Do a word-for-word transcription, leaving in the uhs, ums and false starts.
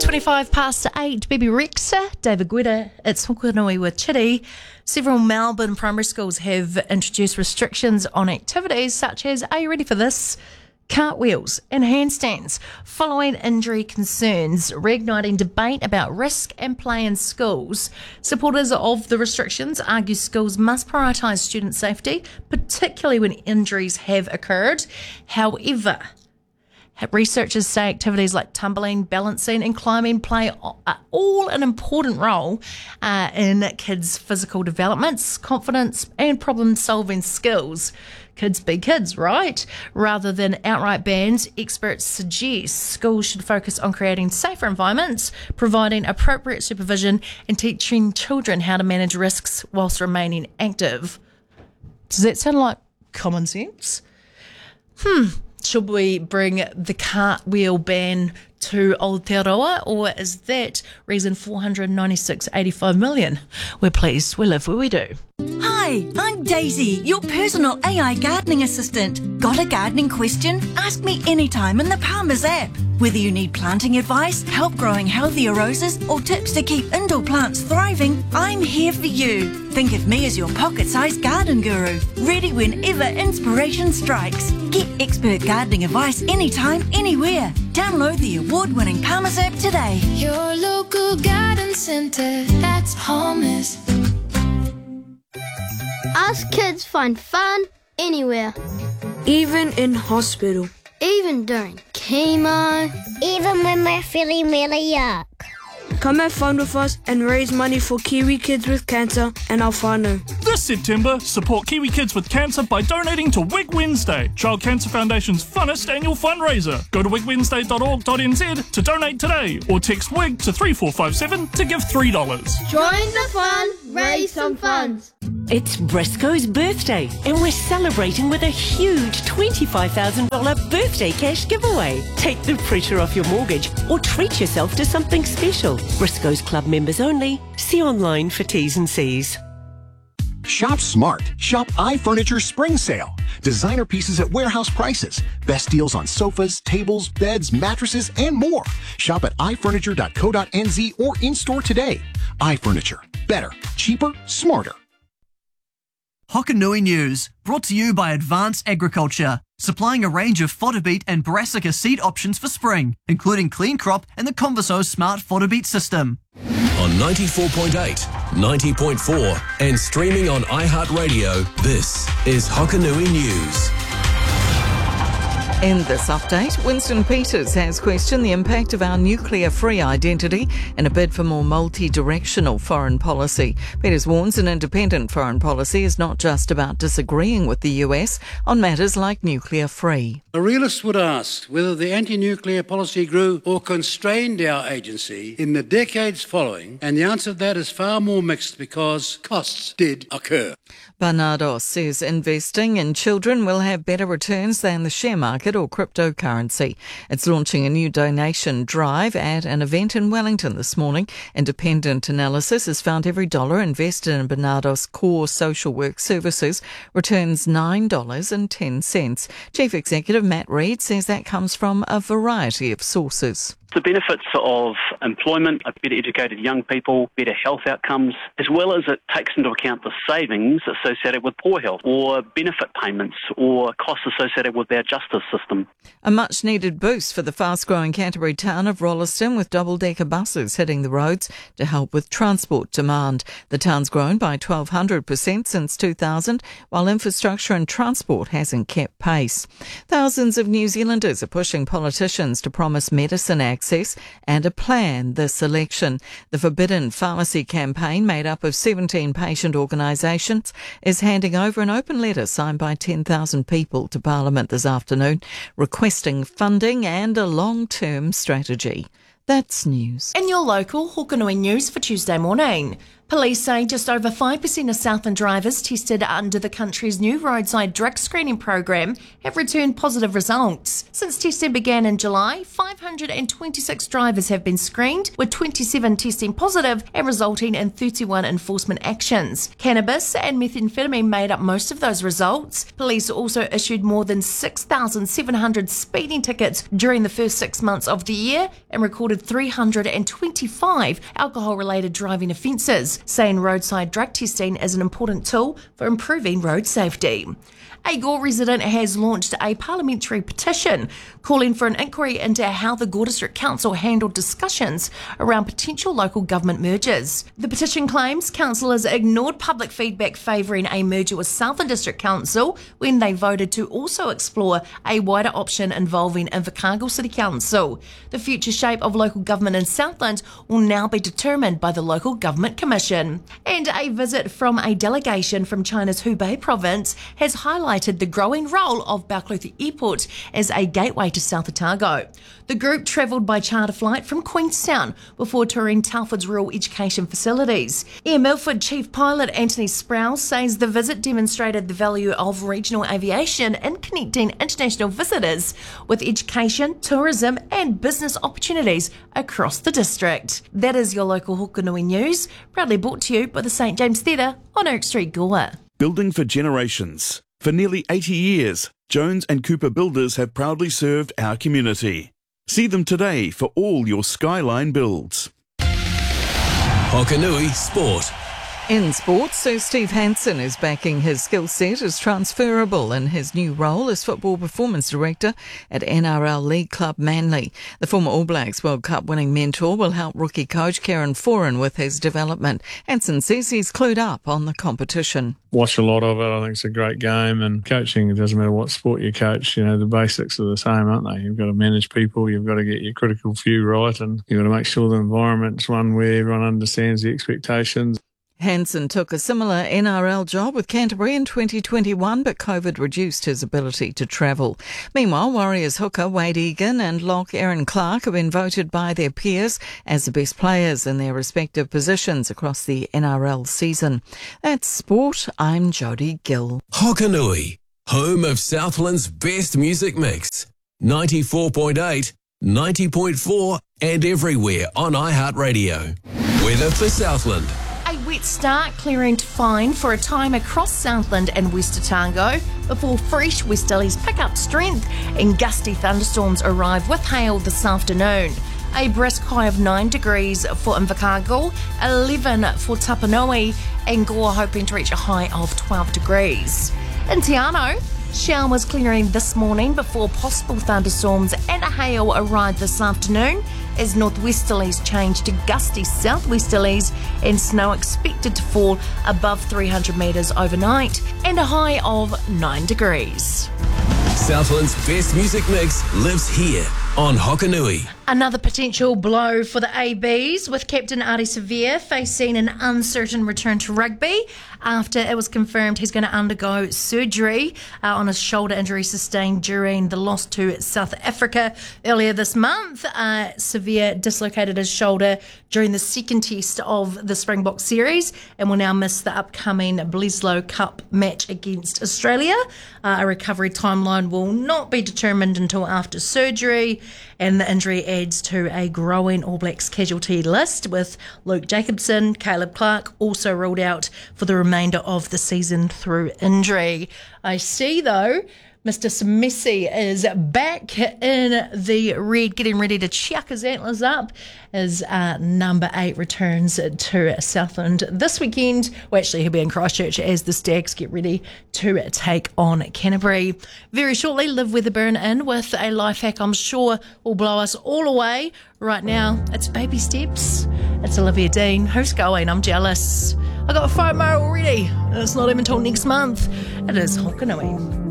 twenty-five past eight, Baby Rexa, David Guetta, it's Hokanui with Chitty. Several Melbourne primary schools have introduced restrictions on activities such as, are you ready for this? Cartwheels and handstands, following injury concerns, reigniting debate about risk and play in schools. Supporters of the restrictions argue schools must prioritise student safety, particularly when injuries have occurred. However, researchers say activities like tumbling, balancing and climbing play all an important role uh, in kids' physical developments, confidence and problem-solving skills. Kids be kids, right? Rather than outright bans, experts suggest schools should focus on creating safer environments, providing appropriate supervision and teaching children how to manage risks whilst remaining active. Does that sound like common sense? Hmm. Should we bring the cartwheel ban to Aotearoa, or is that reason four hundred ninety-six point eight five million? We're pleased we live where we do. Hi, I'm Daisy, your personal A I gardening assistant. Got a gardening question? Ask me anytime in the Palmer's app. Whether you need planting advice, help growing healthier roses, or tips to keep indoor plants thriving, I'm here for you. Think of me as your pocket-sized garden guru, ready whenever inspiration strikes. Get expert gardening advice anytime, anywhere. Download the award-winning Palmer's app today. Your local garden centre, that's Palmer's. Us kids find fun anywhere. Even in hospital. Even during chemo. Even when we're feeling really yuck. Come have fun with us and raise money for Kiwi kids with cancer and our whānau. This September, support Kiwi kids with cancer by donating to Wig Wednesday, Child Cancer Foundation's funnest annual fundraiser. Go to wig wednesday dot org dot n z to donate today, or text WIG to three four five seven to give three dollars. Join the fun, raise some funds. It's Briscoe's birthday, and we're celebrating with a huge twenty-five thousand dollars birthday cash giveaway. Take the pressure off your mortgage or treat yourself to something special. Briscoe's Club members only. See online for T's and C's. Shop smart. Shop iFurniture Spring Sale. Designer pieces at warehouse prices. Best deals on sofas, tables, beds, mattresses, and more. Shop at i furniture dot co dot n z or in-store today. iFurniture. Better, cheaper, smarter. Hokanui News, brought to you by Advanced Agriculture, supplying a range of fodder beet and brassica seed options for spring, including Clean Crop and the Converso Smart Fodder Beet System. On ninety-four point eight, ninety point four and streaming on iHeartRadio, this is Hokanui News. In this update, Winston Peters has questioned the impact of our nuclear-free identity in a bid for more multi-directional foreign policy. Peters warns an independent foreign policy is not just about disagreeing with the U S on matters like nuclear-free. A realist would ask whether the anti-nuclear policy grew or constrained our agency in the decades following, and the answer to that is far more mixed because costs did occur. Barnardos says investing in children will have better returns than the share market or cryptocurrency. It's launching a new donation drive at an event in Wellington this morning. Independent analysis has found every dollar invested in Barnardos core social work services returns nine dollars and ten cents. Chief Executive Matt Reid says that comes from a variety of sources. The benefits of employment, better educated young people, better health outcomes, as well as it takes into account the savings associated with poor health or benefit payments or costs associated with our justice system. A much-needed boost for the fast-growing Canterbury town of Rolleston, with double-decker buses hitting the roads to help with transport demand. The town's grown by twelve hundred percent since two thousand, while infrastructure and transport hasn't kept pace. Thousands of New Zealanders are pushing politicians to promise medicine access and a plan this election. The Forbidden Pharmacy campaign, made up of seventeen patient organisations, is handing over an open letter signed by ten thousand people to Parliament this afternoon, requesting funding and a long-term strategy. That's news. In your local Hokanui News for Tuesday morning, Police say just over five percent of Southland drivers tested under the country's new roadside drug screening program have returned positive results. Since testing began in July, five hundred twenty-six drivers have been screened, with twenty-seven testing positive and resulting in thirty-one enforcement actions. Cannabis and methamphetamine made up most of those results. Police also issued more than six thousand seven hundred speeding tickets during the first six months of the year and recorded three hundred twenty-five alcohol-related driving offences, saying roadside drug testing is an important tool for improving road safety. A Gore resident has launched a parliamentary petition calling for an inquiry into how the Gore District Council handled discussions around potential local government mergers. The petition claims councillors ignored public feedback favouring a merger with Southland District Council when they voted to also explore a wider option involving Invercargill City Council. The future shape of local government in Southland will now be determined by the Local Government Commission. And a visit from a delegation from China's Hubei province has highlighted the growing role of Balclutha Airport as a gateway to South Otago. The group travelled by charter flight from Queenstown before touring Telford's rural education facilities. Air Milford Chief Pilot Anthony Sprouse says the visit demonstrated the value of regional aviation in connecting international visitors with education, tourism and business opportunities across the district. That is your local Hokanui news, proudly brought to you by the St James Theatre on Oak Street, Gore. Building for generations. For nearly eighty years, Jones and Cooper Builders have proudly served our community. See them today for all your skyline builds. Hokanui Sport. In sports, Sir Steve Hansen is backing his skill set as transferable in his new role as Football Performance Director at N R L League Club Manly. The former All Blacks World Cup winning mentor will help rookie coach Kieran Foran with his development. Hansen says he's clued up on the competition. Watch a lot of it. I think it's a great game, and coaching, it doesn't matter what sport you coach, you know, the basics are the same, aren't they? You've got to manage people, you've got to get your critical few right, and you've got to make sure the environment's one where everyone understands the expectations. Hansen took a similar N R L job with Canterbury in twenty twenty-one, but COVID reduced his ability to travel. Meanwhile, Warriors hooker Wade Egan and lock Aaron Clark have been voted by their peers as the best players in their respective positions across the N R L season. That's sport. I'm Jodie Gill. Hokanui, home of Southland's best music mix. ninety-four point eight, ninety point four and everywhere on iHeartRadio. Weather for Southland. A wet start clearing to fine for a time across Southland and West Otago before fresh westerlies pick up strength and gusty thunderstorms arrive with hail this afternoon. A brisk high of nine degrees for Invercargill, eleven for Tapanui, and Gore hoping to reach a high of twelve degrees. In Te Anau, showers clearing this morning before possible thunderstorms and hail arrive this afternoon as northwesterlies change to gusty southwesterlies and snow expected to fall above three hundred metres overnight and a high of nine degrees. Southland's best music mix lives here on Hokanui. Another potential blow for the A Bs, with captain Ardie Savea facing an uncertain return to rugby after it was confirmed he's going to undergo surgery uh, on a shoulder injury sustained during the loss to South Africa earlier this month. Uh, Savea dislocated his shoulder during the second test of the Springbok series and will now miss the upcoming Bledisloe Cup match against Australia. Uh, a recovery timeline will not be determined until after surgery, and the injury adds to a growing All Blacks casualty list, with Luke Jacobson, Caleb Clark also ruled out for the remainder of the season through injury. I see, though, Mister Semesi is back in the red, getting ready to chuck his antlers up as uh, number eight returns to Southland this weekend. Well, actually, he'll be in Christchurch as the Stags get ready to take on Canterbury. Very shortly, Liv Weatherburn in with a life hack I'm sure will blow us all away. Right now, it's baby steps. It's Olivia Dean. Who's going? I'm jealous. I got FOMO already. It's not even until next month. It is Hokanui.